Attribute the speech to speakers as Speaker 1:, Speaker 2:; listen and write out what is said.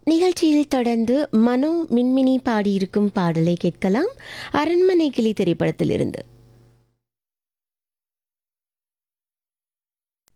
Speaker 1: நிகழ்ச்சியில் தொடர்ந்து மனோ மின்மினி பாடியிருக்கும் பாடலை கேட்கலாம். அரண்மனை கிளி திரைப்படத்திலிருந்து.